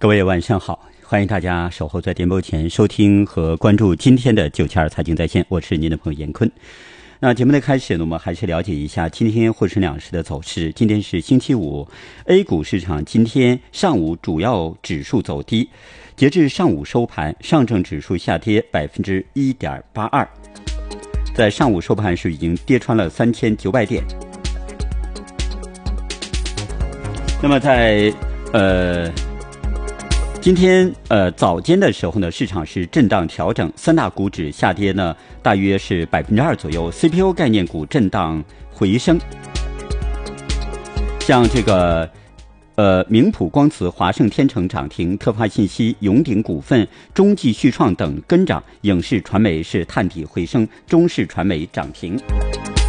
各位晚上好，欢迎大家守候在电波前收听和关注今天的972财经在线，我是您的朋友严坤。那节目的开始呢，我们还是了解一下今天沪深两市的走势。今天是星期五， A 股市场今天上午主要指数走低，截至上午收盘，上证指数下跌 1.82%， 在上午收盘时已经跌穿了3900点。那么在今天早间的时候呢，市场是震荡调整，三大股指下跌呢大约是2%左右， CPU 概念股震荡回升，像这个明普光磁、华盛天成涨停，特发信息、永鼎股份、中继旭创等跟涨，影视传媒是探底回升，中视传媒涨停。